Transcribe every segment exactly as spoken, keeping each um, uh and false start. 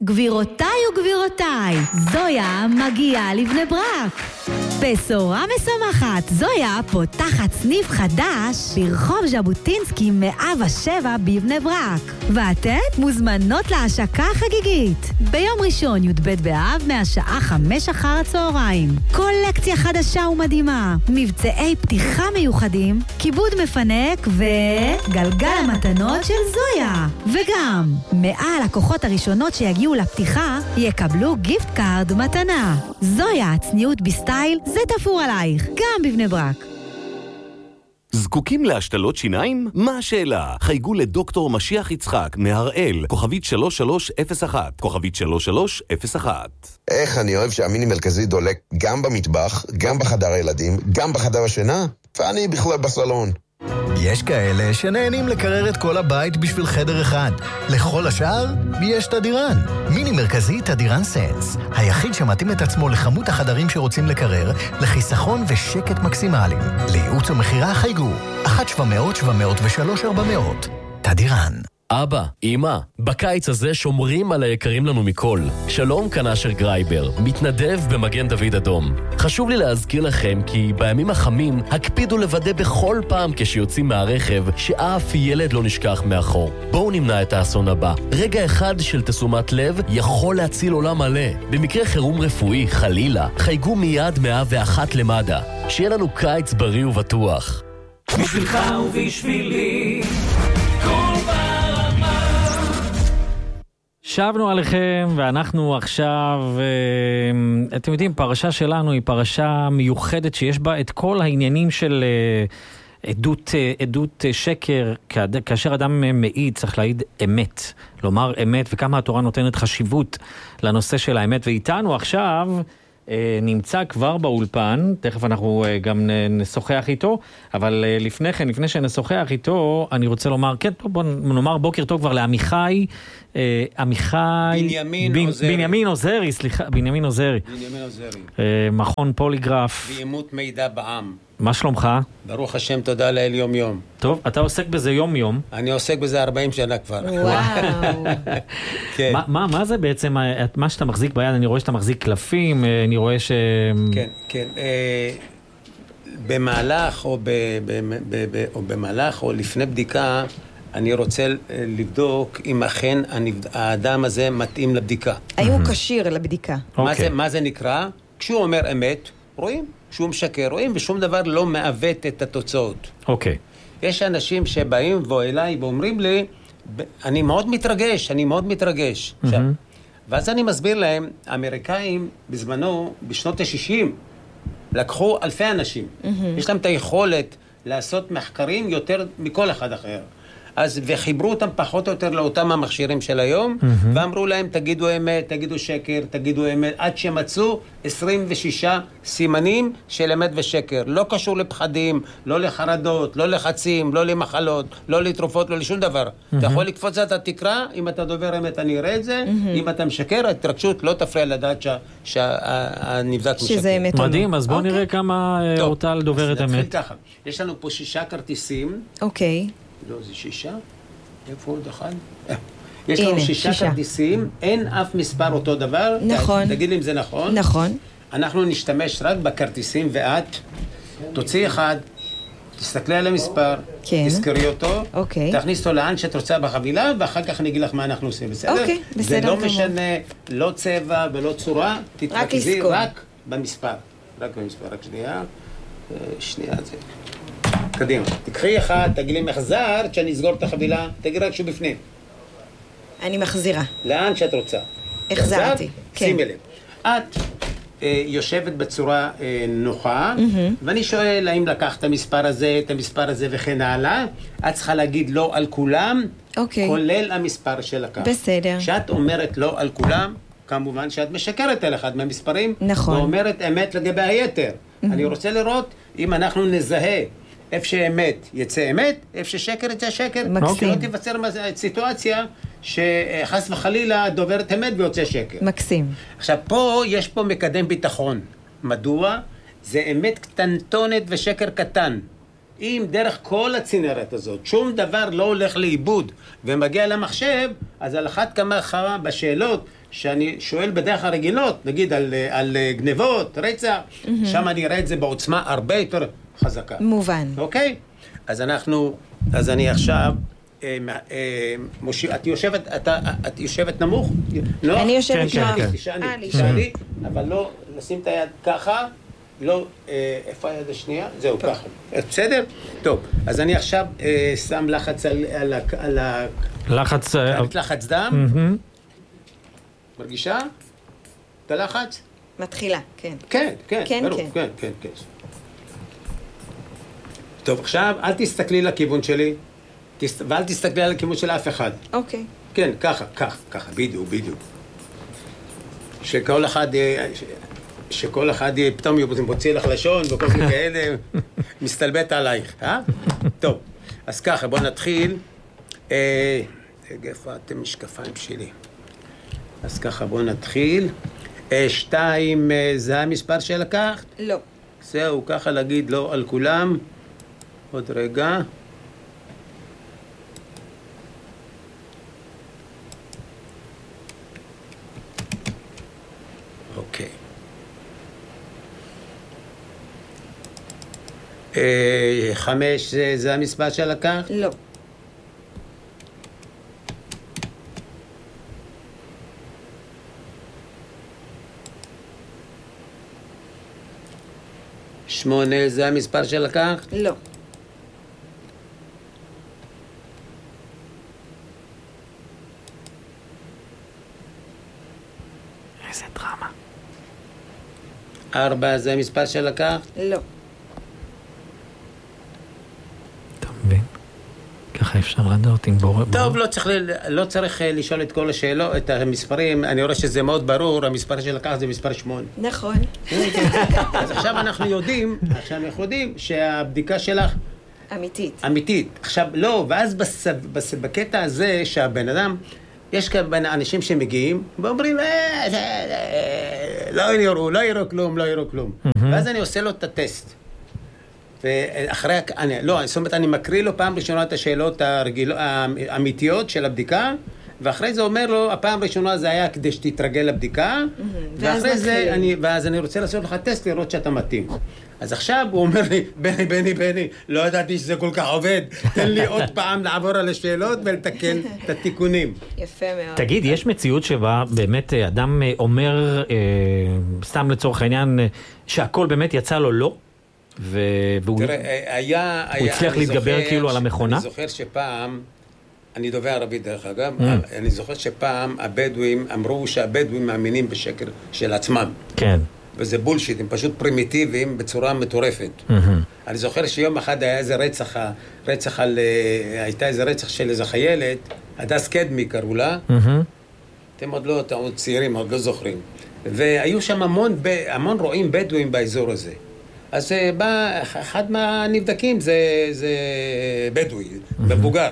גבירותיי וגבירותיי, זויה מגיעה לבני ברק. בשורה משמחת, זויה פותחת סניף חדש ברחוב ז'בוטינסקי מאה ושבע בבני ברק. ואתן מוזמנות להשקה חגיגית. ביום ראשון י"ב באב מהשעה חמש אחר הצהריים. קולקציה חדשה ומדהימה, מבצעי פתיחה מיוחדים, כיבוד מפנק וגלגל המתנות של זויה. וגם, מאה הלקוחות הראשונות שיגיעו לפתיחה יקבלו גיפט קארד מתנה. זויה, צניעות בסטייל, זה תפור עלייך, גם בבני ברק. זקוקים להשתלות שיניים? מה השאלה? חייגו לדוקטור משיח יצחק מהראל, כוכבית שלוש שלוש אפס אחת, כוכבית שלוש שלוש אפס אחת. איך אני אוהב שהמיני מרכזי דולק גם במטבח, גם בחדר הילדים, גם בחדר השינה, ואני בכלל בסלון. יש כאלה שנהנים לקרר את כל הבית בשביל חדר אחד. לכל השאר יש תדירן. מיני מרכזי תדירן סנס. היחיד שמתאים את עצמו לכמות החדרים שרוצים לקרר, לחיסכון ושקט מקסימליים. לייעוץ ומחירה חייגו. אחת שבע מאות שבע מאות ושלוש ארבע מאות. תדירן. אבא, אמא, בקיץ הזה שומרים על היקרים לנו מכל. שלום, כאן אשר גרייבר, מתנדב במגן דוד אדום. חשוב לי להזכיר לכם כי בימים החמים הקפידו לוודא בכל פעם כשיוצאים מהרכב שאף ילד לא נשכח מאחור. בואו נמנע את האסון הבא. רגע אחד של תשומת לב יכול להציל עולם מלא. במקרה חירום רפואי, חלילה, חייגו מיד מאה ואחת למד"א. שיהיה לנו קיץ בריא ובטוח. בשבילך ובשבילי שבנו עליכם, ואנחנו עכשיו, אתם יודעים, פרשה שלנו היא פרשה מיוחדת שיש בה את כל העניינים של עדות, עדות שקר. כאשר אדם מעיד, צריך להעיד אמת, לומר אמת, וכמה התורה נותנת חשיבות לנושא של האמת. ואיתנו עכשיו נמצא כבר באולפן, תכף אנחנו גם נשוחח איתו, אבל לפני כן, לפני שנשוחח איתו, אני רוצה לומר, כן, בוא נאמר בוקר טוב כבר לעמיחי, עמיחי... בנימין בנ, עוזרי. בנימין עוזרי, סליחה, בנימין עוזרי. בנימין עוזרי. מכון פוליגרף. ואימות מידע בעם. מה שלומך? ברוך השם, תודה לאל יום יום. טוב, אתה עוסק בזה יום יום. אני עוסק בזה ארבעים שנה כבר. וואו. כן. מה, מה, מה זה בעצם, מה שאתה מחזיק ביד? אני רואה שאתה מחזיק קלפים, אני רואה ש... כן, כן. אה, במהלך או, ב, ב, ב, ב, או במהלך או לפני בדיקה, אני רוצה לבדוק אם אכן האדם הזה מתאים לבדיקה. האם הוא קשיר לבדיקה? מה זה, מה זה נקרא? כשהוא אומר אמת, רואים. כשהוא משקר, רואים, ושום דבר לא מעוות את התוצאות. אוקיי. יש אנשים שבאים ואליי ואומרים לי, אני מאוד מתרגש, אני מאוד מתרגש. עכשיו, ואז אני מסביר להם, האמריקאים בזמנו, בשנות ה-שישים, לקחו אלפי אנשים. יש להם את היכולת לעשות מחקרים יותר מכל אחד אחר. אז וחיברו אותם פחות או יותר לאותם המכשירים של היום, mm-hmm. ואמרו להם, תגידו אמת, תגידו שקר, תגידו אמת, עד שמצאו עשרים ושישה סימנים של אמת ושקר. לא קשור לפחדים, לא לחרדות, לא לחצים, לא למחלות, לא לתרופות, לא לשום דבר. Mm-hmm. אתה יכול לקפוץ את התקרה, אם אתה דובר אמת אני אראה את זה, mm-hmm. אם אתה משקר, ההתרגשות לא תפריע לדעת שהנבדק משקר. שזה אמת. מדהים, אז בואו okay. נראה כמה אותה דוברת אמת. אז נתחיל ככה. יש לנו פה שישה כרטיסים. אוקיי. Okay. לא, זה שישה? איפה עוד אחד? יש לנו שישה כרטיסים, אין אף מספר אותו דבר. נכון. תגיד לי אם זה נכון. נכון. אנחנו נשתמש רק בכרטיסים, ואת תוציא אחד, תסתכלי על המספר, תזכרי אותו, תכניס אותו לאן שאת רוצה בחבילה, ואחר כך אני אגיד לך מה אנחנו עושים, בסדר? אוקיי, בסדר. זה לא משנה, לא צבע ולא צורה, תתרכזי רק במספר. רק במספר, רק שנייה. שנייה, זה... קדימה. תקחי אחד, תגידי מחזרת, שאני אסגור את החבילה, תגידי רק שהוא בפנים. אני מחזירה. לאן שאת רוצה. החזרתי. שימי לב. את אה, יושבת בצורה אה, נוחה, mm-hmm. ואני שואל האם לקחת את המספר הזה, את המספר הזה וכן הלאה. את צריכה להגיד לא על כולם, okay. כולל המספר שלקחת. בסדר. כשאת אומרת לא על כולם, כמובן שאת משקרת על אחד מהמספרים, נכון. ואומרת אמת לגבי היתר. Mm-hmm. אני רוצה לראות אם אנחנו נזהה איפה שאמת יצא אמת, איפה ששקר יצא שקר. מקסים. שלא תיווצר סיטואציה שחס וחלילה דוברת אמת ויוצא שקר. מקסים. עכשיו, פה יש פה מקדם ביטחון. מדוע? זה אמת קטנטונת ושקר קטן. אם דרך כל הצינרת הזאת, שום דבר לא הולך לאיבוד ומגיע למחשב, אז על אחת כמה חמה בשאלות שאני שואל בדרך הרגילות, נגיד על, על גנבות, רצח, mm-hmm. שם אני אראה את זה בעוצמה הרבה יותר חזקה. מובן. אוקיי? אז אנחנו, אז אני עכשיו, אה, אה, מושיב, את יושבת, את, את יושבת נמוך? לא? אני יושבת כן, נוח. כן, תשעני, תשעני, אבל לא לשים את היד ככה, לא, אה, איפה היד השנייה? זהו, ככה. בסדר? טוב, אז אני עכשיו אה, שם לחץ על, על, על, על לחץ... לחץ דם. Mm-hmm. מרגישה? את הלחץ? מתחילה, כן. כן, כן, כן, ברור, כן. כן, כן, כן. טוב, עכשיו אל תסתכלי לכיוון שלי, תס... ואל תסתכלי על הכיוון של אף אחד. אוקיי. כן, ככה, ככה, ככה, בדיוק, בדיוק. שכל אחד, ש... שכל אחד פתאום מוציא לך לשון וכל זה כאלה, מסתלבט עלייך, אה? טוב, אז ככה, בואו נתחיל. אה... איפה אתם משקפיים שלי? אז ככה, בואו נתחיל. שתיים, זה המספר שלקחת? לא. זהו, ככה להגיד לא על כולם. עוד רגע. אוקיי. חמש, זה המספר שלקחת? לא. שמונה, זה המספר שלקחת? לא. איזה דרמה. ארבע, זה המספר שלקחת? לא. אתה מבין? ככה אפשר לדעת אם בורא... טוב, לא צריך, לא צריך לשאול את כל השאלות, את המספרים. אני רואה שזה מאוד ברור, המספר שלקחת זה מספר שמונה. נכון. אז עכשיו אנחנו יודעים, עכשיו אנחנו יודעים שהבדיקה שלך... אמיתית. אמיתית. עכשיו, לא, ואז בס, בס, בקטע הזה שהבן אדם, יש כאלה אנשים שמגיעים ואומרים, אה, לא יראו, לא יראו כלום, לא יראו כלום. ואז אני עושה לו את הטסט. ואחרי, אני, לא, זאת אומרת, אני מקריא לו פעם ראשונה את השאלות הרגיל, האמיתיות של הבדיקה, ואחרי זה אומר לו, הפעם ראשונה זה היה כדי שתתרגל לבדיקה, ואחרי זה, אני, ואז אני רוצה לעשות לך טסט לראות שאתה מתאים. אז עכשיו הוא אומר לי, בני, בני, בני, לא ידעתי שזה כל כך עובד, תן לי עוד פעם לעבור על השאלות ולתקן את התיקונים. יפה מאוד. תגיד, יש מציאות שבה באמת אדם אומר, סתם לצורך העניין, שהכל באמת יצא לו לא? והוא הצליח להתגבר כאילו על המכונה? אני זוכר שפעם, אני דובר ערבית דרך אגב, אני זוכר שפעם הבדואים אמרו שהבדואים מאמינים בשקר של עצמם. כן. וזה בולשיט, הם פשוט פרימיטיביים בצורה מטורפת. אני זוכר שיום אחד היה איזה רצח, רצח על, הייתה איזה רצח של איזה חיילת, הדס קדמי קראו לה, אתם עוד לא, אתם עוד צעירים, עוד לא זוכרים. והיו שם המון, המון רועים בדואים באזור הזה. אז בא, אחד מהנבדקים זה, זה בדואי, מבוגר.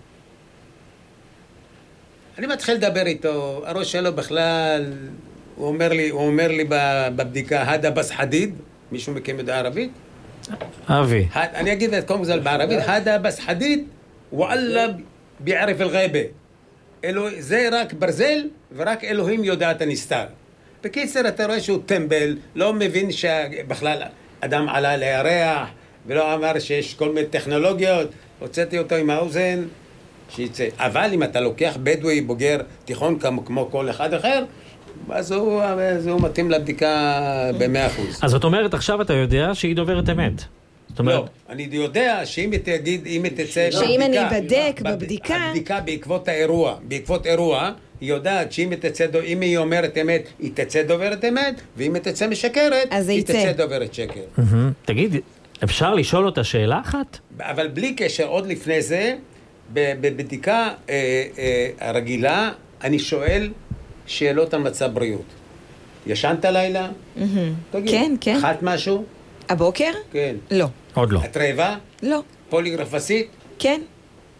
אני מתחיל לדבר איתו, הראש שלו בכלל, הוא אומר לי, הוא אומר לי בבדיקה, הדה בס חדיד, מישהו מכם יודע ערבית? אבי. אני אגיד את כל זה בערבית, הדה בס חדיד, ואללה ביערף אל-גייבה. זה רק ברזל, ורק אלוהים יודע את הנסתר. בקיצר, אתה רואה שהוא טמבל, לא מבין שבכלל אדם עלה לירח, ולא אמר שיש כל מיני טכנולוגיות, הוצאתי אותו עם האוזן, שיצא. אבל אם אתה לוקח בדואי בוגר תיכון כמו, כמו כל אחד אחר, אז הוא, אז הוא מתאים לבדיקה במאה אחוז. אז זאת אומרת, עכשיו אתה יודע שהיא דוברת אמת. זאת אומרת... לא, אני יודע שאם היא תגיד, אם היא תצא בבדיקה... שאם אני אבדק בבדיקה... הבדיקה בעקבות האירוע, בעקבות אירוע, היא יודעת שאם היא תצא, אם היא אומרת אמת, היא תצא דוברת אמת, ואם היא תצא משקרת, היא תצא דוברת שקר. תגיד, אפשר לשאול אותה שאלה אחת? אבל בלי קשר, עוד לפני זה, בבדיקה הרגילה, אני שואל שאלות על מצב בריאות. ישנת לילה? כן, כן. אכלת משהו? הבוקר? כן. לא. עוד לא. את רעבה? לא. פוליגרף עשית? כן.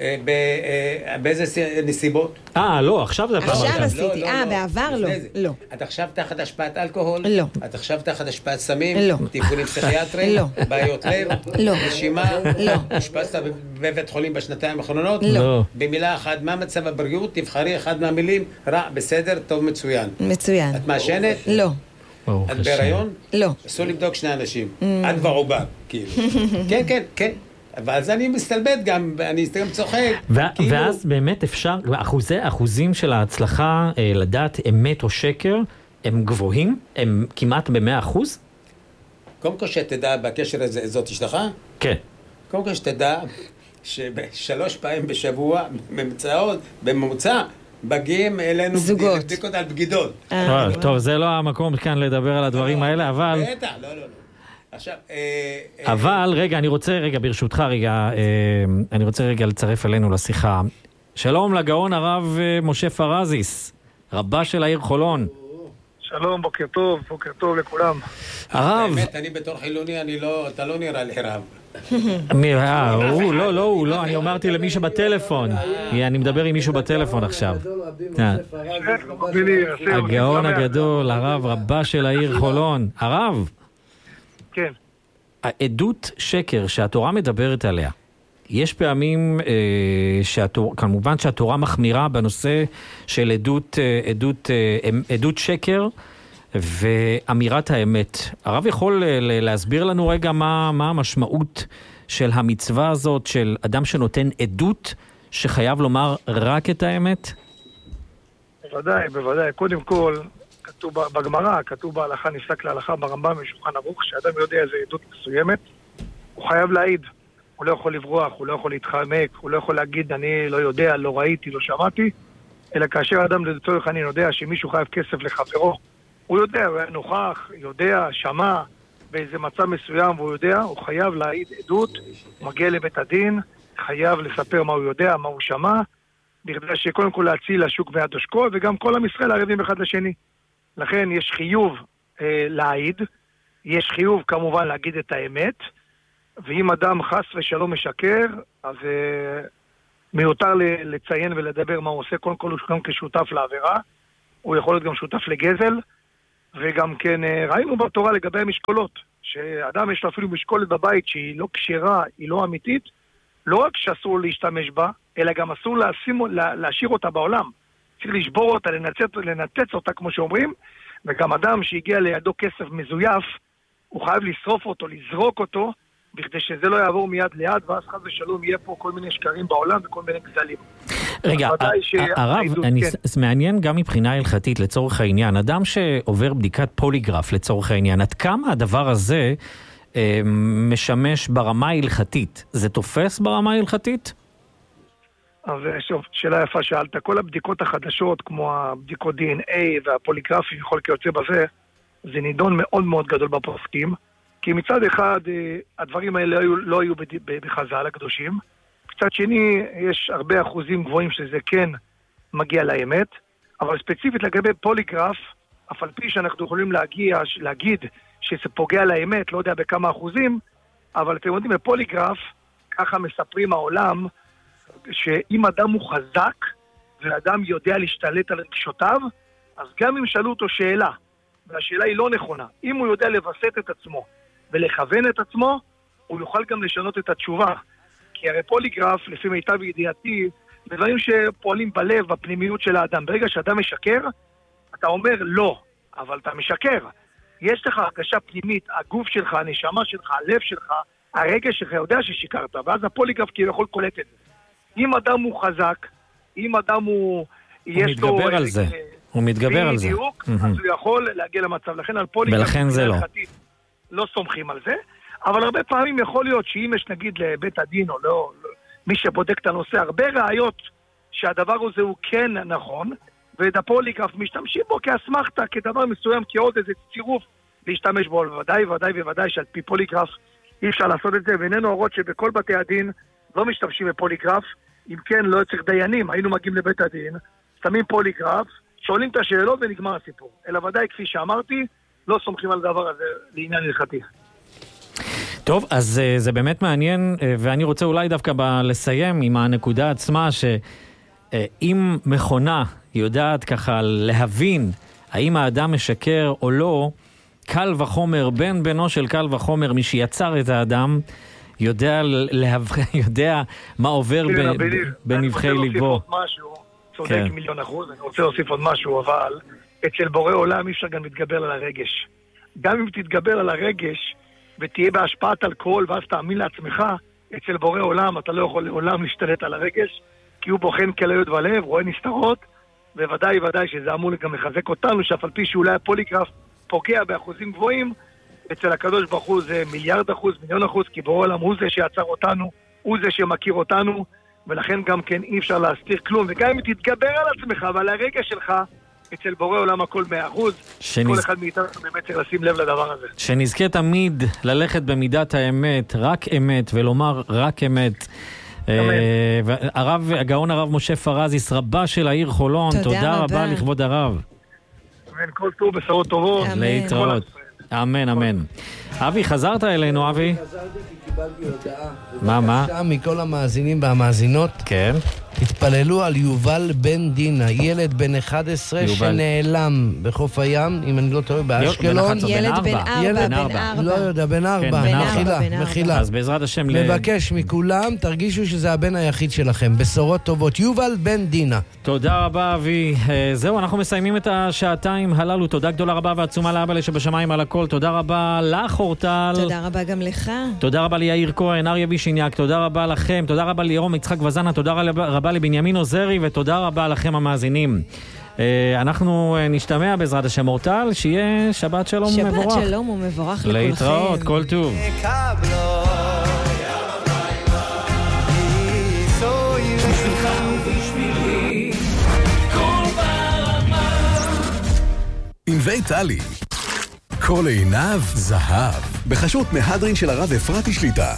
באיזה נסיבות? אה, לא, עכשיו זה הפעם. עכשיו עשיתי, אה, בעבר לא. לא. את עכשיו תחת השפעת אלכוהול? לא. את עכשיו תחת השפעת סמים? לא. טיפולים פסיכיאטריים? לא. בעיות לב? לא. נשימה? לא. אושפזת בבית חולים בשנתיים האחרונות? לא. במילה אחת, מה מצב הבריאות? תבחרי אחד מהמילים, רע, בסדר, טוב, מצוין. מצוין. את מעשנת? לא. את בהיריון? לא. אסור לבדוק שני אנשים. את ועובר, כאילו. כן, כן, כן. ואז אני מסתלבט גם, אני גם צוחק. ואז באמת אפשר, אחוזי, אחוזים של ההצלחה לדעת אמת או שקר, הם גבוהים? הם כמעט במאה אחוז? קודם כל שתדע, בקשר הזה, זאת אשתך? כן. קודם כל שתדע, ששלוש פעמים בשבוע, בממוצעות, בממוצע, מגיעים אלינו בדיקות על בגידות. טוב, זה לא המקום כאן לדבר על הדברים האלה, אבל... בטח, לא, לא, לא. עכשיו, אבל רגע, אני רוצה, רגע, ברשותך רגע, אני רוצה רגע לצרף אלינו לשיחה. שלום לגאון הרב משה פרזיס, רבה של העיר חולון. שלום, בוקר טוב, בוקר טוב לכולם. הרב... באמת, אני בתור חילוני, אני לא, אתה לא נראה לי רב. הוא, לא, לא, הוא, לא, אני אמרתי למי שבטלפון. אני מדבר עם מישהו בטלפון עכשיו. הגאון הגדול, הרב, רבה של העיר חולון. הרב? כן. העדות שקר שהתורה מדברת עליה, יש פעמים, אה, שהתור, כמובן שהתורה מחמירה בנושא של עדות, אה, עדות, אה, עדות שקר ואמירת האמת. הרב יכול להסביר לנו רגע מה, מה המשמעות של המצווה הזאת של אדם שנותן עדות שחייב לומר רק את האמת? בוודאי, בוודאי. קודם כל, כתוב בגמרא, כתוב בהלכה, נפסק להלכה ברמב"ם משולחן ערוך, שאדם יודע איזו עדות מסוימת, הוא חייב להעיד. הוא לא יכול לברוח, הוא לא יכול להתחמק, הוא לא יכול להגיד, אני לא יודע, לא ראיתי, לא שמעתי, אלא כאשר אדם לצורך אני יודע שמישהו חייב כסף לחברו, הוא יודע, הוא היה נוכח, יודע, שמע באיזה מצב מסוים, והוא יודע, הוא חייב להעיד עדות, מגיע לבית הדין, חייב לספר מה הוא יודע, מה הוא שמע, בכדי שקודם כל להציל לשוק ויד עושקו, וגם כל עם ישראל ערבים אחד לשני. לכן יש חיוב אה, להעיד, יש חיוב כמובן להגיד את האמת, ואם אדם חס ושלום משקר, אז אה, מיותר לציין ולדבר מה הוא עושה, קודם כל הוא גם כשותף לעבירה, הוא יכול להיות גם שותף לגזל, וגם כן אה, ראינו בתורה לגבי המשקולות, שאדם יש לו אפילו משקולת בבית שהיא לא כשרה, היא לא אמיתית, לא רק שאסור להשתמש בה, אלא גם אסור להשים, לה, להשאיר אותה בעולם. צריך לשבור אותה, לנצץ, לנצץ אותה כמו שאומרים, וגם אדם שהגיע לידו כסף מזויף, הוא חייב לשרוף אותו, לזרוק אותו, בכדי שזה לא יעבור מיד ליד, ואז חס ושלום יהיה פה כל מיני שקרים בעולם וכל מיני גזלים. רגע, הרב, מעניין גם מבחינה הלכתית לצורך העניין, אדם שעובר בדיקת פוליגרף לצורך העניין, עד כמה הדבר הזה משמש ברמה ההלכתית? זה תופס ברמה ההלכתית? אז שוב, שאלה יפה שאלת. כל הבדיקות החדשות, כמו הבדיקות די אן איי והפוליגרפים, יכול כיוצא בזה, זה נידון מאוד מאוד גדול בפוסקים, כי מצד אחד הדברים האלה לא היו, לא היו בחז"ל הקדושים, מצד שני יש הרבה אחוזים גבוהים שזה כן מגיע לאמת, אבל ספציפית לגבי פוליגרף, אף על פי שאנחנו יכולים להגיע, להגיד שזה פוגע לאמת, לא יודע בכמה אחוזים, אבל אתם יודעים, בפוליגרף, ככה מספרים העולם, שאם אדם הוא חזק, ואדם יודע להשתלט על רגשותיו, אז גם אם שאלו אותו שאלה, והשאלה היא לא נכונה, אם הוא יודע לבסט את עצמו, ולכוון את עצמו, הוא יוכל גם לשנות את התשובה. כי הרי פוליגרף, לפי מיטב ידיעתי, זה דברים שפועלים בלב, בפנימיות של האדם. ברגע שאדם משקר, אתה אומר לא, אבל אתה משקר. יש לך הרגשה פנימית, הגוף שלך, הנשמה שלך, הלב שלך, הרגש שלך יודע ששיקרת, ואז הפוליגרף כאילו יכול קולט את זה. אם אדם הוא חזק, אם אדם הוא... הוא מתגבר על זה. הוא מתגבר על זה. בדיוק, אז הוא יכול להגיע למצב. לכן על פוליגרף... ולכן זה לא. לא סומכים על זה, אבל הרבה פעמים יכול להיות שאם יש נגיד לבית הדין או לא, לא מי שבודק את הנושא, הרבה ראיות שהדבר הזה הוא כן נכון, ואת הפוליגרף משתמשים בו כאסמכתה, כדבר מסוים, כעוד איזה צירוף להשתמש בו, ודאי, ודאי, וודאי שעל פי פוליגרף אי אפשר לעשות את זה, ואיננו הוראות שבכל בתי הדין לא משתמשים בפוליגרף, אם כן לא צריך דיינים, היינו מגיעים לבית הדין, שמים פוליגרף, שואלים את השאלות ונגמר הסיפור, אלא ודאי כפי שאמרתי, לא סומכים על דבר הזה לעניין הלכתי. טוב, אז זה באמת מעניין, ואני רוצה אולי דווקא לסיים עם הנקודה עצמה, שאם מכונה יודעת ככה להבין האם האדם משקר או לא, קל וחומר, בן בנו של קל וחומר, מי שיצר את האדם, יודע, להב... יודע מה עובר בנבחי ליבו. אני רוצה להוסיף עוד משהו, צודק מיליון אחוז, אני רוצה להוסיף עוד משהו, אבל אצל בורא עולם אי אפשר גם להתגבר על הרגש. גם אם תתגבר על הרגש, ותהיה בהשפעת אלכוהול, ואז תאמין לעצמך, אצל בורא עולם אתה לא יכול לעולם להשתלט על הרגש, כי הוא בוחן כליות ולב, רואה נסתרות, וודאי ודאי שזה אמור גם לחזק אותנו, שאף על פי שאולי הפוליגרף פוגע באחוזים גבוהים, אצל הקדוש ברוך הוא זה מיליארד אחוז, מיליון אחוז, כי בורא עולם הוא זה שיצר אותנו, הוא זה שמכיר אותנו, ולכן גם כן אי אפשר להסתיר כלום, וגם אם תתגבר על עצמך ועל הרגש שלך, אצל בורא עולם הכל מאה אחוז, שנז... כל אחד מאיתנו באמת צריך לשים לב לדבר הזה. שנזכה תמיד ללכת במידת האמת, רק אמת, ולומר רק אמת. הרב, הגאון הרב משה פרזיס, רבה של העיר חולון, תודה, תודה רבה לכבוד הרב. אמן, כל טוב, בשורות טובות. להתראות. אמן, אמן. אבי, חזרת אלינו, אבי? חזרתי כי קיבלתי הודעה. מה, מה? מכל המאזינים והמאזינות. כן. התפללו על יובל בן דינה, ילד בן אחד עשרה שנעלם בחוף הים, אם אני לא טועה, באשקלון. ילד בן ארבע, בן ארבע. לא יודע, בן ארבע. מחילה, מחילה. אז בעזרת השם... מבקש מכולם, תרגישו שזה הבן היחיד שלכם. בשורות טובות. יובל בן דינה. תודה רבה, אבי. זהו, אנחנו מסיימים את השעתיים הללו. תודה גדולה רבה ועצומה לאבא שבשמיים על הכל. תודה רבה לך, אורטל. תודה רבה גם לך. תודה רבה ליאיר כהן, אריה בישיניאק. תודה רבה לכם. תודה רבה לירום יצחק וזנה. תודה רבה לבנימין עוזרי, ותודה רבה לכם המאזינים. אנחנו נשתמע בעזרת השם אורטל, שיהיה שבת שלום מבורך. שבת שלום ומבורך לכולכם. להתראות, כל טוב. ענבי טלי, כל עיניו זהב, בחשות מהדרין של הרב אפרתי שליטה.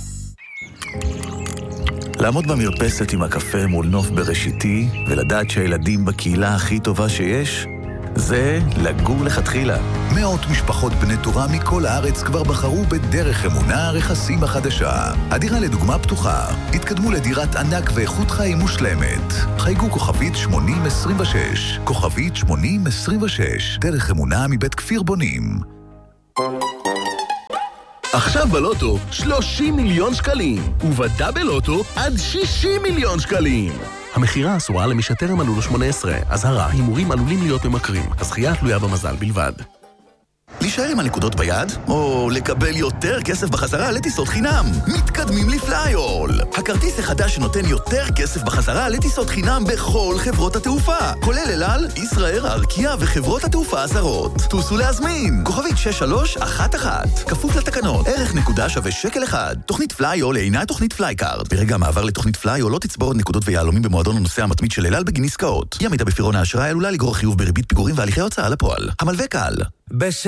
לעמוד במרפסת עם הקפה מול נוף בראשיתי ולדעת שהילדים בקהילה הכי טובה שיש, זה לגור לכתחילה. מאות משפחות בני תורה מכל הארץ כבר בחרו בדרך אמונה רכסים החדשה. הדירה לדוגמה פתוחה. התקדמו לדירת ענק ואיכות חיים מושלמת. חייגו כוכבית שמונים עשרים ושש. כוכבית שמונים עשרים ושש. דרך אמונה מבית כפיר בונים. עכשיו בלוטו שלושים מיליון שקלים, ובדאבל לוטו עד שישים מיליון שקלים. המחירה אסורה למי שטרם מלאו לו שמונה עשרה. אזהרה, הימורים עלולים להיות ממכרים. הזכייה תלויה במזל בלבד. להישאר עם הנקודות ביד, או לקבל יותר כסף בחזרה לטיסות חינם. מתקדמים לפלייול. הכרטיס החדש שנותן יותר כסף בחזרה לטיסות חינם בכל חברות התעופה, כולל אל על, ישראייר, ארקיע וחברות התעופה הזרות. טוסו להזמין. כוכבית שש שלוש אחת אחת. כפוף לתקנות. ערך נקודה שווה שקל אחד. תוכנית פלייול אינה תוכנית פלייקארד. ברגע המעבר לתוכנית פלייול לא תצבור עוד נקודות ויהלומים במועדון הנוסע המתמיד של אל על בגין עסקאות. אי עמידה בפירעון האשראי עלולה לגרור חיוב בריבית פיגורים והליכי הוצאה לפועל. המלווה קל.